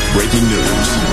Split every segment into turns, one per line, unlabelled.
breaking news.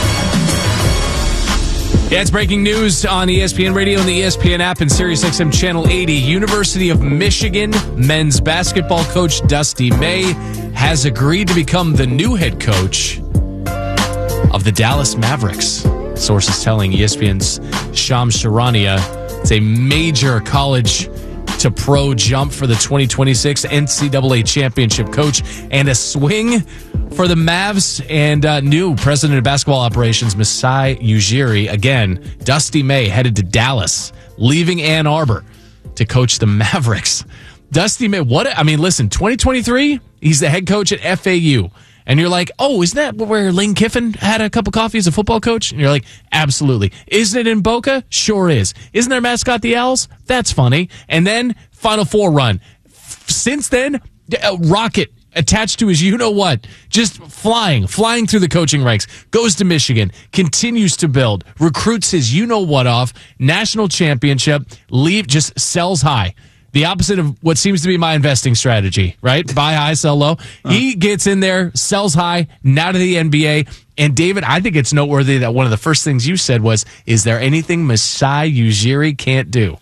Yeah, it's breaking news on ESPN Radio and the ESPN app and SiriusXM Channel 80. University of Michigan men's basketball coach Dusty May has agreed to become the new head coach of the Dallas Mavericks. Sources telling ESPN's Shams Charania it's a major college to pro jump for the 2026 NCAA championship coach and a swing for the Mavs and new president of basketball operations, Masai Ujiri. Again, Dusty May headed to Dallas, leaving Ann Arbor to coach the Mavericks. Dusty May, listen, 2023, he's the head coach at FAU. And you're like, oh, isn't that where Lane Kiffin had a cup of coffee as a football coach? And you're like, absolutely. Isn't it in Boca? Sure is. Isn't their mascot the Owls? That's funny. And then Final Four run. Since then, a rocket attached to his you-know-what, just flying through the coaching ranks, goes to Michigan, continues to build, recruits his you-know-what off, national championship, just sells high. The opposite of what seems to be my investing strategy, right? Buy high, sell low. He gets in there, sells high, now to the NBA. And David, I think it's noteworthy that one of the first things you said was, is there anything Masai Ujiri can't do?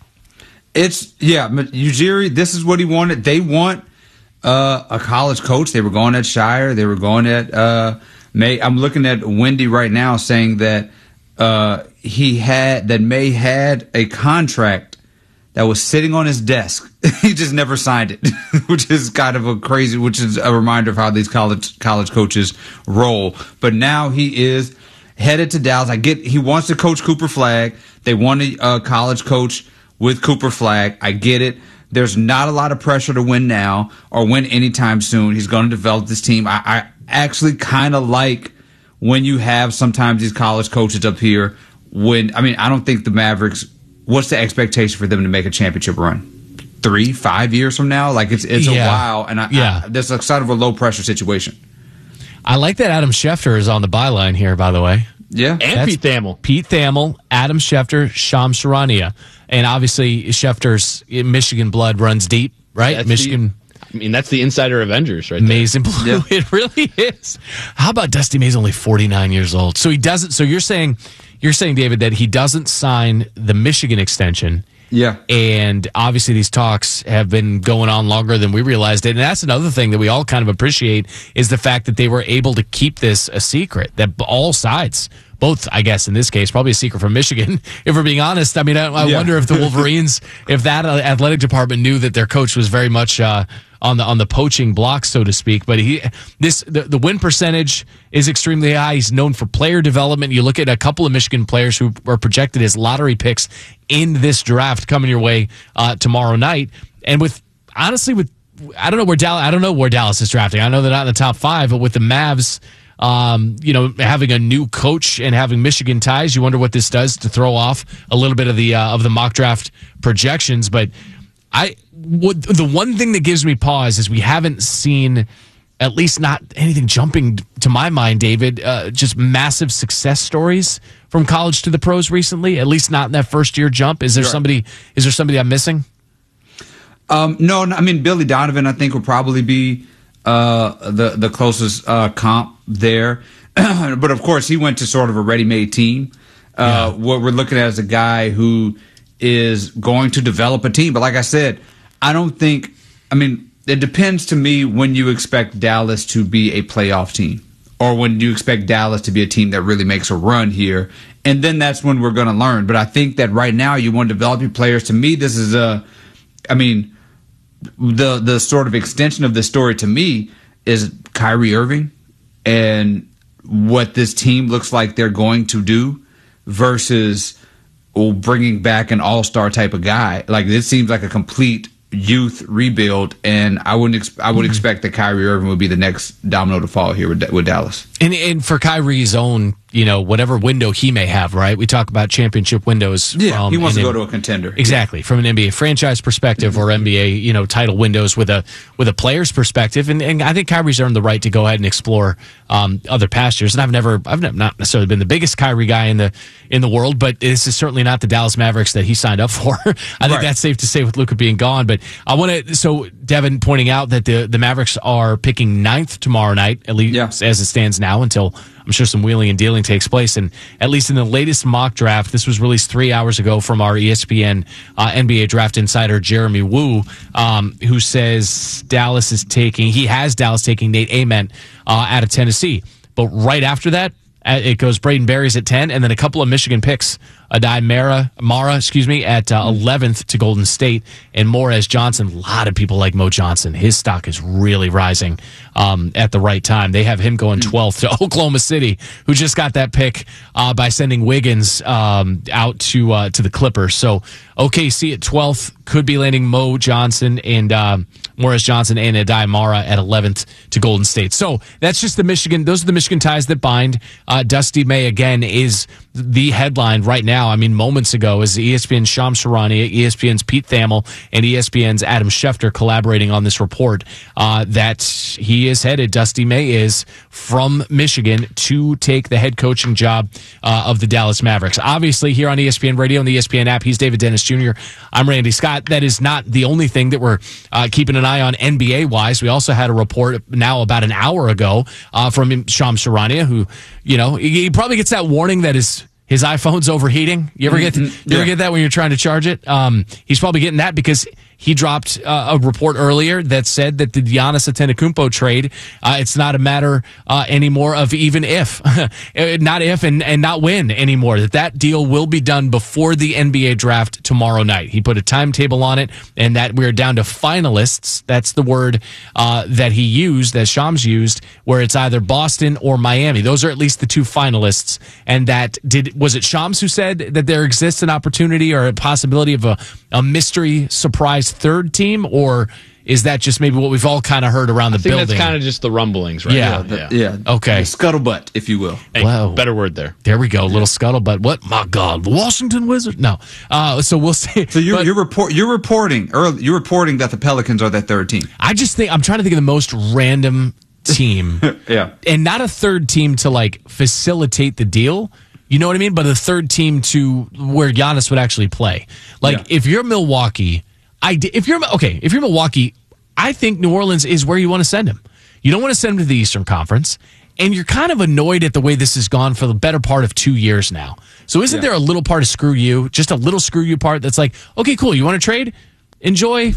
Ujiri, this is what he wanted. They want a college coach. They were going at Shire. They were going at May. I'm looking at Wendy right now saying that May had a contract that was sitting on his desk. He just never signed it, which is kind of which is a reminder of how these college coaches roll. But now he is headed to Dallas. He wants to coach Cooper Flagg. They want a college coach with Cooper Flagg. I get it. There's not a lot of pressure to win now or win anytime soon. He's going to develop this team. I actually kind of like when you have sometimes these college coaches up here. I don't think the Mavericks, what's the expectation for them to make a championship run? 3-5 years from now? Like it's a while, and there's a sort of a low pressure situation.
I like that Adam Schefter is on the byline here, by the way.
Yeah,
and that's Pete Thamel.
Pete Thamel, Adam Schefter, Shams Charania. And obviously Schefter's Michigan blood runs deep, right?
That's
Michigan.
That's the Insider Avengers right there.
Amazing blue. Yeah. It really is. How about Dusty May's only 49 years old? So he doesn't. So you're saying, David, that he doesn't sign the Michigan extension.
Yeah.
And obviously these talks have been going on longer than we realized it. And that's another thing that we all kind of appreciate is the fact that they were able to keep this a secret, that all sides, both, I guess, in this case, probably a secret from Michigan, if we're being honest. I mean, I wonder if the Wolverines, if that athletic department knew that their coach was very much on the poaching block, so to speak. But the win percentage is extremely high. He's known for player development. You look at a couple of Michigan players who are projected as lottery picks in this draft coming your way tomorrow night. And I don't know where Dallas is drafting. I know they're not in the top 5, but with the Mavs, having a new coach and having Michigan ties, you wonder what this does to throw off a little bit of the mock draft projections. But the one thing that gives me pause is we haven't seen, at least not anything jumping to my mind, David, just massive success stories from college to the pros recently, at least not in that first year jump. Is there somebody I'm missing?
No, I mean, Billy Donovan, I think, will probably be the closest comp there. But of course, he went to sort of a ready-made team. What we're looking at is a guy who is going to develop a team. But like I said, it depends to me when you expect Dallas to be a playoff team or when you expect Dallas to be a team that really makes a run here. And then that's when we're going to learn. But I think that right now you want to develop your players. To me, this is the sort of extension of the story to me is Kyrie Irving and what this team looks like they're going to do versus bringing back an all-star type of guy. Like, this seems like a complete youth rebuild, and I would expect that Kyrie Irving would be the next domino to fall here with Dallas.
And for Kyrie's own, whatever window he may have, right? We talk about championship windows.
Yeah, he wants to go to a contender.
Exactly, from an NBA franchise perspective or NBA, title windows with a player's perspective. And I think Kyrie's earned the right to go ahead and explore other pastures. And I've not necessarily been the biggest Kyrie guy in the world, but this is certainly not the Dallas Mavericks that he signed up for. I think that's safe to say with Luka being gone. But I want to. So Devin pointing out that the Mavericks are picking 9th tomorrow night, at least as it stands now, until I'm sure some wheeling and dealing takes place. And at least in the latest mock draft, this was released 3 hours ago from our ESPN NBA draft insider Jeremy Wu, who says he has Dallas taking Nate Ament out of Tennessee. But right after that, it goes Braden Berries at 10, and then a couple of Michigan picks. Adai Mara, at 11th to Golden State, and Morez Johnson. A lot of people like Mo Johnson. His stock is really rising at the right time. They have him going 12th to Oklahoma City, who just got that pick by sending Wiggins out to the Clippers. So OKC at 12th could be landing Mo Johnson and Morez Johnson and Adai Mara at 11th to Golden State. So that's just those are the Michigan ties that bind. Dusty May, again, is the headline right now. I mean, moments ago, is ESPN's Shams Charania, ESPN's Pete Thamel, and ESPN's Adam Schefter collaborating on this report that he is headed, Dusty May is, from Michigan to take the head coaching job of the Dallas Mavericks. Obviously, here on ESPN Radio and the ESPN app, he's David Dennis Jr. I'm Randy Scott. That is not the only thing that we're keeping an eye on NBA-wise. We also had a report now about an hour ago from Shams Charania, who, he probably gets that warning that his iPhone's overheating. You ever get that when you're trying to charge it? He's probably getting that because he dropped a report earlier that said that the Giannis Antetokounmpo trade, it's not a matter anymore of even if, not if and not when anymore. That deal will be done before the NBA draft tomorrow night. He put a timetable on it, and that we're down to finalists. That's the word that he used, that Shams used, where it's either Boston or Miami. Those are at least the two finalists. And was it Shams who said that there exists an opportunity or a possibility of a mystery surprise third team, or is that just maybe what we've all kind of heard around the building?
That's kind of just the rumblings, right?
Yeah. Okay.
The scuttlebutt, if you will.
Hey,
wow.
Better word there.
There we go. Little scuttlebutt. What? My God, the Washington Wizards? No. So we'll see.
So you're reporting that the Pelicans are that third team.
I just think I'm trying to think of the most random team.
Yeah.
And not a third team to facilitate the deal. You know what I mean? But a third team to where Giannis would actually play. If you're Milwaukee, if you're Milwaukee, I think New Orleans is where you want to send him. You don't want to send him to the Eastern Conference, and you're kind of annoyed at the way this has gone for the better part of 2 years now. So isn't there a little part of screw you, just a little screw you part that's like, okay, cool, you want to trade? Enjoy,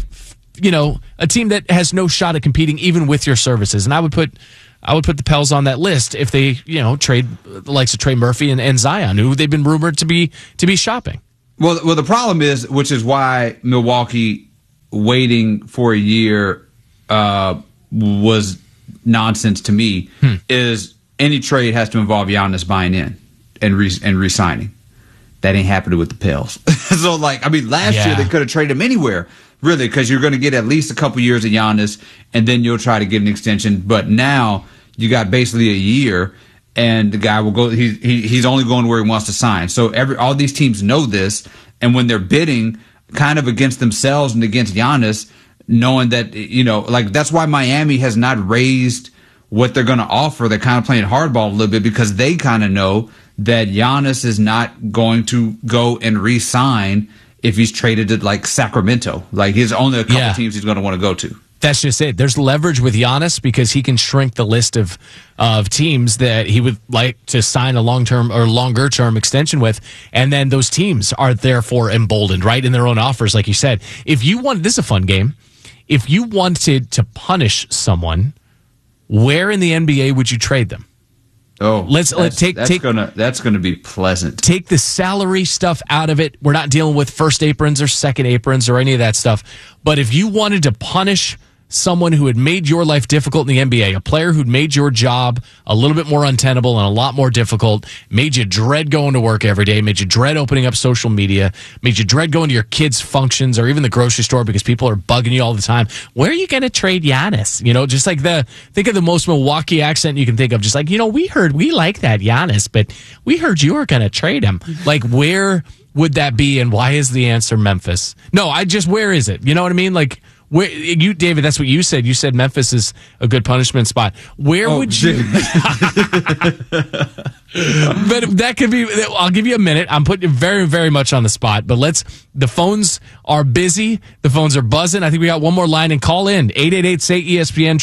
a team that has no shot at competing even with your services. And I would put the Pels on that list if they, trade the likes of Trey Murphy and Zion, who they've been rumored to be shopping.
Well, the problem is, which is why Milwaukee waiting for a year was nonsense to me, is any trade has to involve Giannis buying in and re-signing. That ain't happening with the Pels. So, last year they could have traded him anywhere, really, because you're going to get at least a couple years of Giannis, and then you'll try to get an extension. But now you got basically a year, and the guy will go. He's only going where he wants to sign. So all these teams know this, and when they're bidding, kind of against themselves and against Giannis, knowing that that's why Miami has not raised what they're going to offer. They're kind of playing hardball a little bit because they kind of know that Giannis is not going to go and re-sign if he's traded to Sacramento. He's only a couple teams he's going to want to go to.
That's just it. There's leverage with Giannis because he can shrink the list of teams that he would like to sign a long-term or longer-term extension with, and then those teams are therefore emboldened, right, in their own offers, like you said. This is a fun game. If you wanted to punish someone, where in the NBA would you trade them?
Oh,
that's
gonna be pleasant.
Take the salary stuff out of it. We're not dealing with first aprons or second aprons or any of that stuff. But if you wanted to punish someone who had made your life difficult in the NBA, a player who'd made your job a little bit more untenable and a lot more difficult, made you dread going to work every day, made you dread opening up social media, made you dread going to your kids' functions or even the grocery store because people are bugging you all the time. Where are you going to trade Giannis? Just think of the most Milwaukee accent you can think of. Just we like that Giannis, but we heard you were going to trade him. Where would that be, and why is the answer Memphis? No, where is it? You know what I mean? Where David, that's what you said. You said Memphis is a good punishment spot. Where would you? But that could be, I'll give you a minute. I'm putting you very, very much on the spot, but the phones are busy. The phones are buzzing. I think we got one more line and call in 888-SAY-ESPN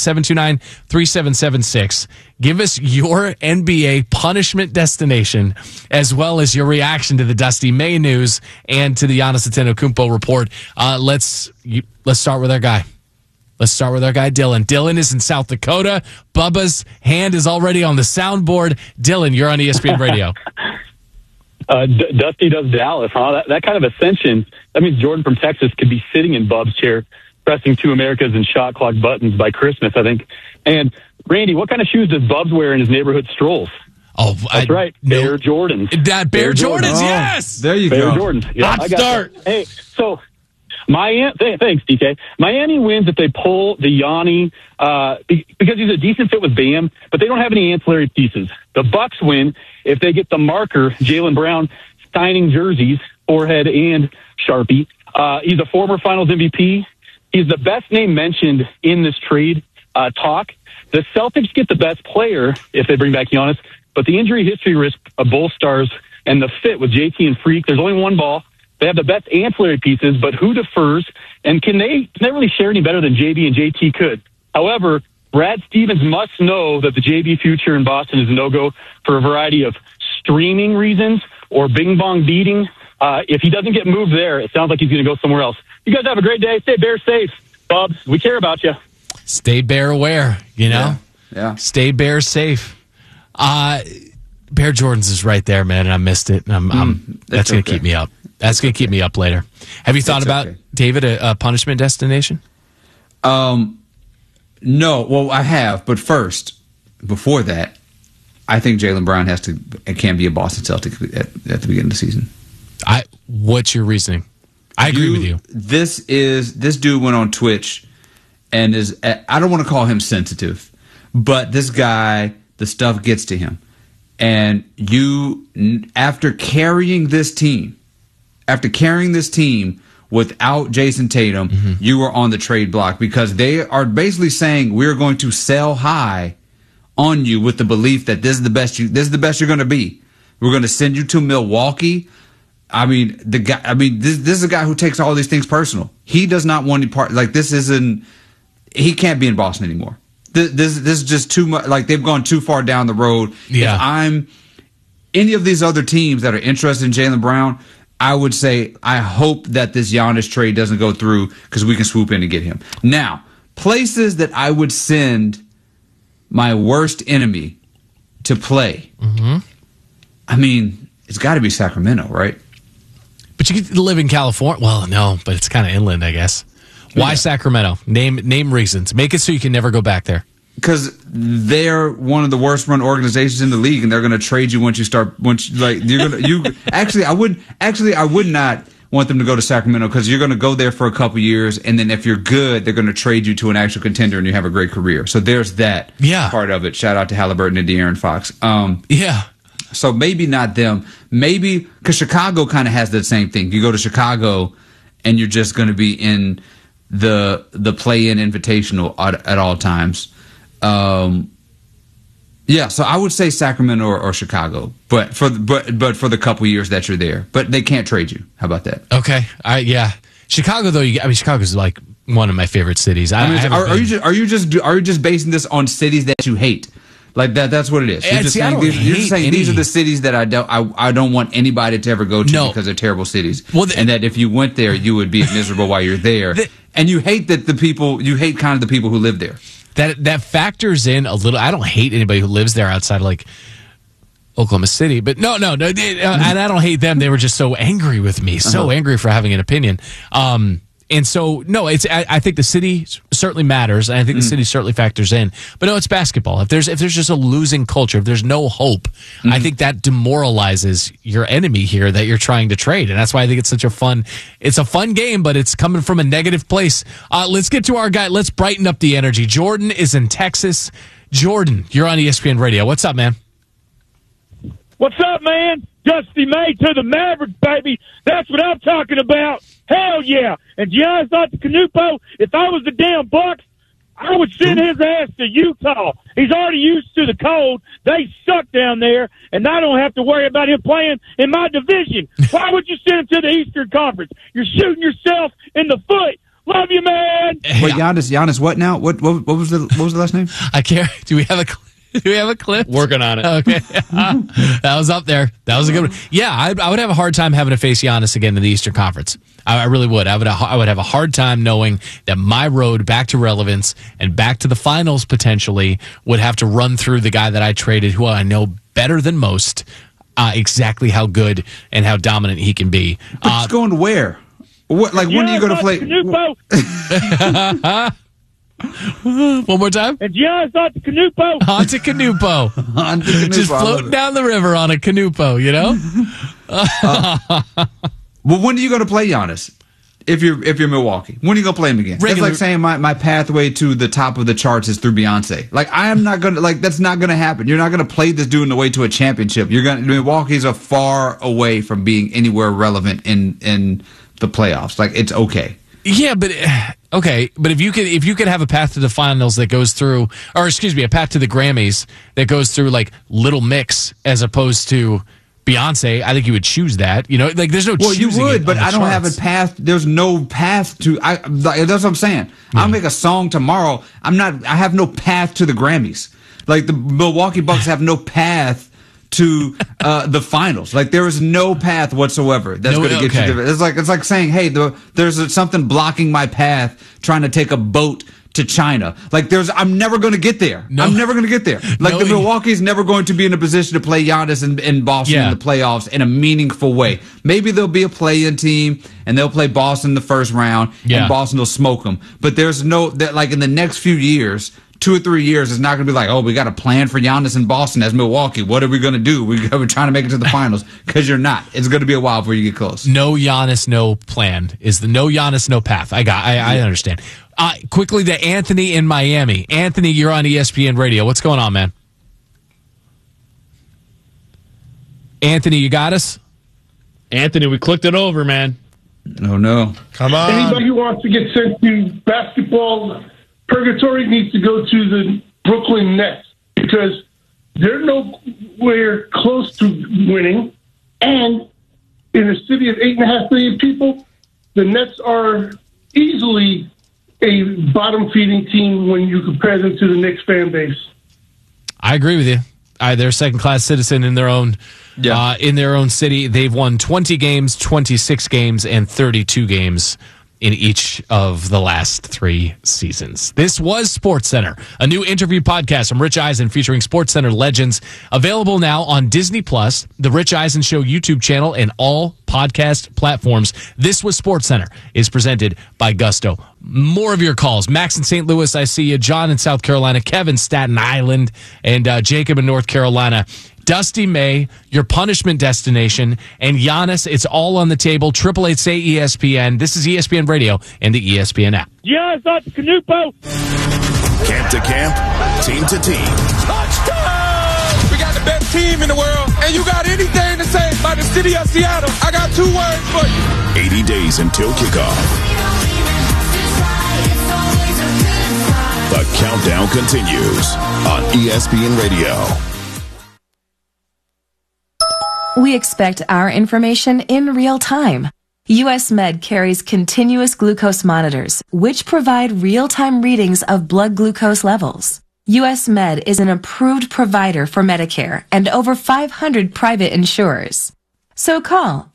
888-729-3776. Give us your NBA punishment destination as well as your reaction to the Dusty May news and to the Giannis Antetokounmpo report. Let's start with our guy. Let's start with our guy, Dylan. Dylan is in South Dakota. Bubba's hand is already on the soundboard. Dylan, you're on ESPN Radio.
Dusty does Dallas, huh? That kind of ascension, that means Jordan from Texas could be sitting in Bub's chair, pressing 2 Americas and shot clock buttons by Christmas, I think. And, Randy, what kind of shoes does Bubs wear in his neighborhood strolls?
Oh,
that's right. Bear Jordans.
That Bear Jordans, yes!
There you
Bear
go.
Jordans. Yeah,
Hot start.
That. Hey, so... Thanks, DK. Miami wins if they pull the Yanni because he's a decent fit with Bam, but they don't have any ancillary pieces. The Bucks win if they get the marker, Jaylen Brown, signing jerseys, forehead and Sharpie. He's a former Finals MVP. He's the best name mentioned in this trade talk. The Celtics get the best player if they bring back Giannis, but the injury history risk of both stars and the fit with JT and Freak, there's only one ball. They have the best ancillary pieces, but who defers? And can they really share any better than JB and JT could? However, Brad Stevens must know that the JB future in Boston is a no-go for a variety of streaming reasons or bing-bong beating. If he doesn't get moved there, it sounds like he's going to go somewhere else. You guys have a great day. Stay Bear safe. Bubs, we care about you.
Stay Bear aware, you know?
Yeah.
Stay Bear safe. Bear Jordans is right there, man, and I missed it. And that's going to keep me up. That's going to keep me up later. Have you thought about, David, a punishment destination?
No. Well, I have. But first, before that, I think Jaylen Brown can be a Boston Celtic at the beginning of the season.
What's your reasoning? I agree with you.
This dude went on Twitch and I don't want to call him sensitive, but this guy, the stuff gets to him. And after carrying this team without Jason Tatum, you were on the trade block because they are basically saying we're going to sell high on you with the belief that this is the best you're going to be. We're going to send you to Milwaukee. This is a guy who takes all these things personal. He does not want any part. Like, this isn't. He can't be in Boston anymore. This is just too much. Like, they've gone too far down the road.
Yeah.
If I'm any of these other teams that are interested in Jaylen Brown, I would say I hope that this Giannis trade doesn't go through because we can swoop in and get him. Now, places that I would send my worst enemy to play. I mean, it's got to be Sacramento, right?
But you get to live in California. Well, no, but it's kind of inland, I guess. Why Sacramento? Name reasons. Make it so you can never go back there.
Because they're one of the worst run organizations in the league, and they're going to trade you Actually, I would not want them to go to Sacramento because you're going to go there for a couple years, and then if you're good, they're going to trade you to an actual contender, and you have a great career. So there's that part of it. Shout out to Halliburton and De'Aaron Fox. So maybe not them. Maybe because Chicago kind of has the same thing. You go to Chicago, and you're just going to be in the play-in invitational at all times. So I would say Sacramento or Chicago, but for the couple years that you're there, but they can't trade you. How about that?
Okay, Chicago though. Chicago's like one of my favorite cities.
Are you just basing this on cities that you hate? Like that? That's what it is. You're just saying these are the cities that I don't want anybody to ever go to because they're terrible cities. And that if you went there, you would be miserable while you're there. And you hate kind of the people who live there.
That factors in a little. I don't hate anybody who lives there outside of like Oklahoma City, but no, and I don't hate them. They were just so angry with me, so angry for having an opinion. And so, no, I think the city certainly matters, and I think the city certainly factors in. But no, it's basketball. If there's just a losing culture, if there's no hope, I think that demoralizes your enemy here that you're trying to trade, and that's why I think it's such a fun game, but it's coming from a negative place. Let's get to our guy. Let's brighten up the energy. Jordan is in Texas. Jordan, you're on ESPN Radio. What's up, man?
What's up, man? Dusty May to the Mavericks, baby. That's what I'm talking about. Hell yeah. And Giannis Antetokounmpo, if I was the damn Bucks, I would send his ass to Utah. He's already used to the cold. They suck down there, and I don't have to worry about him playing in my division. Why would you send him to the Eastern Conference? You're shooting yourself in the foot. Love you, man.
Wait, Giannis, what now? What was the last name?
I can't. Do we have a clip?
Working on it.
Okay. That was up there. That was a good one. Yeah, I would have a hard time having to face Giannis again in the Eastern Conference. I really would. I would have a hard time knowing that my road back to relevance and back to the finals potentially would have to run through the guy that I traded, who I know better than most, exactly how good and how dominant he can be.
But he's going where? What? Like, when are you going to play?
One more time.
And Giannis on to Canupo.
On to Canupo. Just floating down the river on a Canupo, you know?
Well, when are you going to play Giannis? If you're Milwaukee, when are you going to play him again? It's like saying my pathway to the top of the charts is through Beyonce. Like, I am not going to, like, that's not going to happen. You're not going to play this dude in the way to a championship. Milwaukee's are far away from being anywhere relevant in the playoffs. Like, it's okay.
Yeah, but okay, but if you could have a path to the finals that goes through, or excuse me, a path to the Grammys that goes through like Little Mix as opposed to Beyonce, I think you would choose that. You know, like there's no.
Well, you
choosing
would,
it
but
on the
I don't have
charts.
a path. There's no path to. That's what I'm saying. I'll make a song tomorrow. I have no path to the Grammys. Like the Milwaukee Bucks have no path to the finals. Like there is no path whatsoever that's going to get you there. It's like saying, hey, there's something blocking my path trying to take a boat to China. Like I'm never going to get there. I'm never going to get there. Like the Milwaukee's never going to be in a position to play Giannis in Boston in the playoffs in a meaningful way. Maybe there'll be a play-in team and they'll play Boston in the first round and Boston will smoke them. But there's like in the next few years, 2 or 3 years, it's not going to be like, oh, we got a plan for Giannis in Boston as Milwaukee. What are we going to do? We're trying to make it to the finals because you're not. It's going to be a while before you get close.
No Giannis, no plan is the no Giannis, no path. I understand. Quickly to Anthony in Miami. Anthony, you're on ESPN Radio. What's going on, man? Anthony, you got us?
Anthony, we clicked it over, man.
Oh, no.
Come on.
Anybody who wants to get sent to basketball purgatory needs to go to the Brooklyn Nets because they're nowhere close to winning. And in a city of 8.5 million people, the Nets are easily a bottom-feeding team when you compare them to the Knicks fan base.
I agree with you. They're a second-class citizen in their own city. They've won 20 games, 26 games, and 32 games in each of the last 3 seasons. This was SportsCenter, a new interview podcast from Rich Eisen featuring SportsCenter legends, available now on Disney+, the Rich Eisen Show YouTube channel, and all podcast platforms. This was SportsCenter is presented by Gusto. More of your calls. Max in St. Louis, I see you. John in South Carolina. Kevin, Staten Island. And Jacob in North Carolina. Dusty May, your punishment destination, and Giannis, it's all on the table. 888-SAY ESPN. This is ESPN Radio and the ESPN app.
Giannis on to Canupo.
Camp to camp, team to team.
Touchdown! We got the best team in the world, and you got anything to say about the city of Seattle, I got 2 words for you.
80 days until kickoff. The countdown continues on ESPN Radio.
We expect our information in real time. US Med carries continuous glucose monitors, which provide real-time readings of blood glucose levels. US Med is an approved provider for Medicare and over 500 private insurers. So call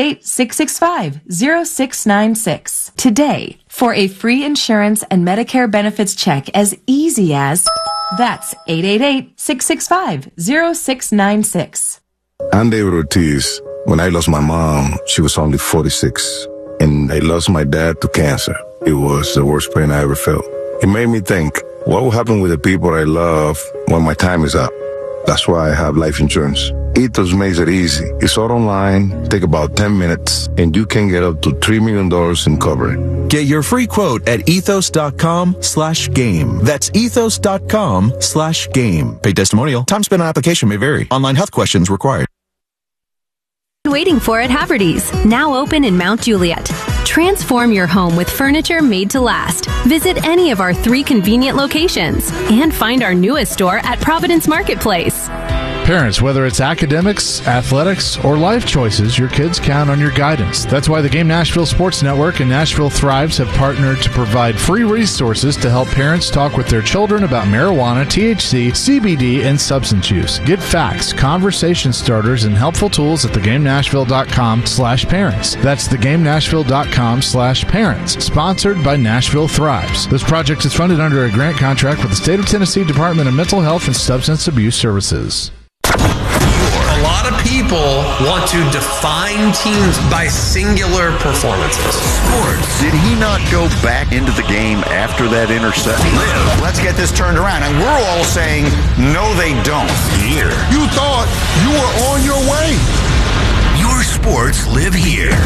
888-665-0696 today for a free insurance and Medicare benefits check as easy as, that's 888-665-0696.
I'm David Ortiz. When I lost my mom, she was only 46. And I lost my dad to cancer. It was the worst pain I ever felt. It made me think, what will happen with the people I love when my time is up? That's why I have life insurance. Ethos makes it easy. It's all online, take about 10 minutes, and you can get up to $3 million in coverage.
Get your free quote at ethos.com/game. That's ethos.com/game. Paid testimonial. Time spent on application may vary. Online health questions required.
Waiting for at Haverty's, now open in Mount Juliet.
Transform your home with furniture made to last. Visit any of our 3 convenient locations and find our newest store at Providence Marketplace.
Parents, whether it's academics, athletics, or life choices, your kids count on your guidance. That's why the Game Nashville Sports Network and Nashville Thrives have partnered to provide free resources to help parents talk with their children about marijuana, THC, CBD, and substance use. Get facts, conversation starters, and helpful tools at thegamenashville.com/parents. That's thegamenashville.com/parents. Sponsored by Nashville Thrives. This project is funded under a grant contract with the State of Tennessee Department of Mental Health and Substance Abuse Services.
A lot of people want to define teams by singular performances.
Sports. Did he not go back into the game after that interception?
Let's get this turned around. And we're all saying, no, they don't.
Here.
You thought you were on your way.
Your sports live here.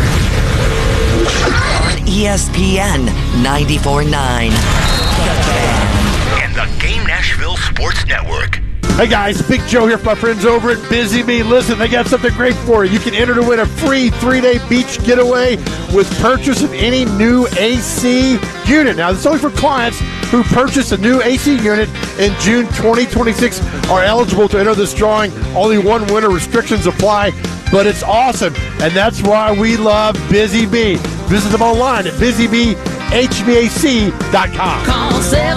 On ESPN 94.9.
And the Game Nashville Sports Network.
Hey guys, Big Joe here from my friends over at Busy Bee. Listen, they got something great for you. You can enter to win a free 3-day beach getaway with purchase of any new AC unit. Now, this is only for clients who purchase a new AC unit in June 2026 are eligible to enter this drawing. Only one winner, restrictions apply, but it's awesome. And that's why we love Busy Bee. Visit them online at busybehvac.com.
Call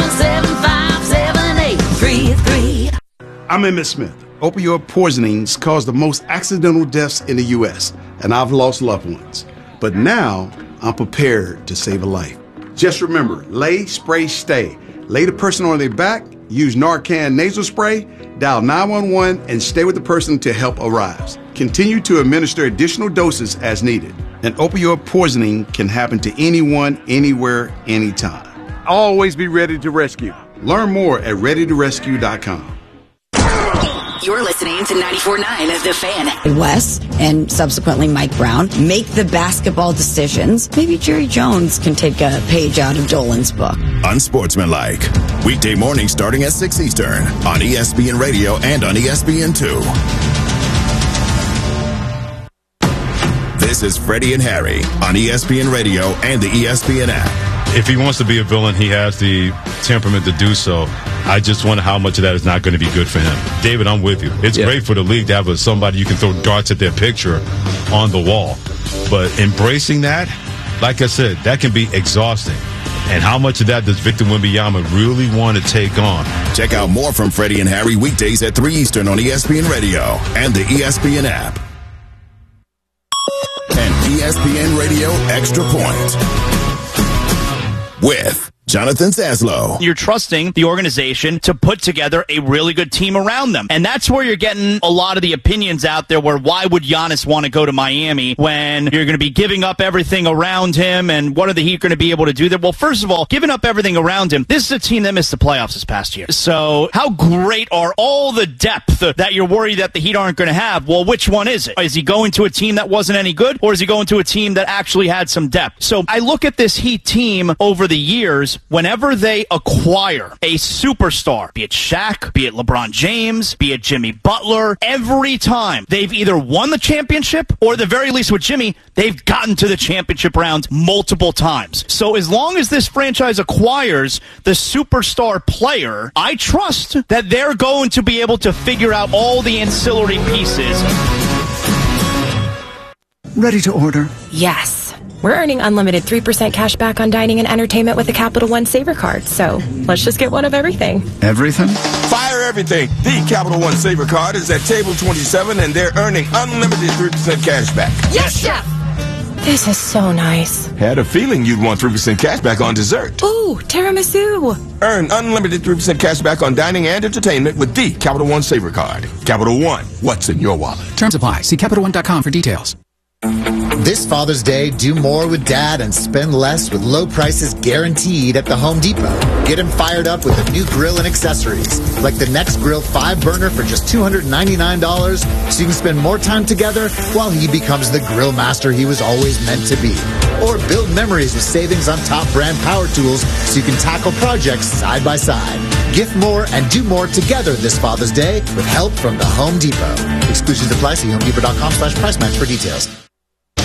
775-7833.
I'm Emmett Smith. Opioid poisonings cause the most accidental deaths in the U.S., and I've lost loved ones. But now, I'm prepared to save a life. Just remember, lay, spray, stay. Lay the person on their back, use Narcan nasal spray, dial 911, and stay with the person until help arrives. Continue to administer additional doses as needed. An opioid poisoning can happen to anyone, anywhere, anytime. Always be ready to rescue. Learn more at readytorescue.com.
You're listening to 94.9 of The Fan.
Wes and subsequently Mike Brown make the basketball decisions. Maybe Jerry Jones can take a page out of Dolan's book.
Unsportsmanlike. Weekday morning starting at 6 Eastern on ESPN Radio and on ESPN2. This is Freddie and Harry on ESPN Radio and the ESPN app.
If he wants to be a villain, he has the temperament to do so. I just wonder how much of that is not going to be good for him. David, I'm with you. It's great for the league to have somebody you can throw darts at their picture on the wall. But embracing that, like I said, that can be exhausting. And how much of that does Victor Wembanyama really want to take on?
Check out more from Freddie and Harry weekdays at 3 Eastern on ESPN Radio and the ESPN app. And ESPN Radio Extra Point with Jonathan Zaslow.
You're trusting the organization to put together a really good team around them. And that's where you're getting a lot of the opinions out there where why would Giannis want to go to Miami when you're going to be giving up everything around him and what are the Heat going to be able to do there? Well, first of all, giving up everything around him, this is a team that missed the playoffs this past year. So how great are all the depth that you're worried that the Heat aren't going to have? Well, which one is it? Is he going to a team that wasn't any good or is he going to a team that actually had some depth? So I look at this Heat team over the years. Whenever they acquire a superstar, be it Shaq, be it LeBron James, be it Jimmy Butler, every time they've either won the championship or at the very least with Jimmy, they've gotten to the championship round multiple times. So as long as this franchise acquires the superstar player, I trust that they're going to be able to figure out all the ancillary pieces.
Ready to order?
Yes. We're earning unlimited 3% cash back on dining and entertainment with the Capital One Saver card, so let's just get one of everything.
Everything?
Fire everything. The Capital One Saver card is at table 27, and they're earning unlimited 3% cash back.
Yes, Chef! This is so nice.
Had a feeling you'd want 3% cash back on dessert.
Ooh, tiramisu.
Earn unlimited 3% cash back on dining and entertainment with the Capital One Saver card. Capital One, what's in your wallet?
Terms apply. See CapitalOne.com for details.
This Father's Day, do more with Dad and spend less with low prices guaranteed at the Home Depot. Get him fired up with a new grill and accessories, like the Next Grill 5-burner for just $299, so you can spend more time together while he becomes the grill master he was always meant to be. Or build memories with savings on top brand power tools so you can tackle projects side by side. Gift more and do more together this Father's Day with help from the Home Depot. Exclusions apply. See HomeDepot.com/price match for details.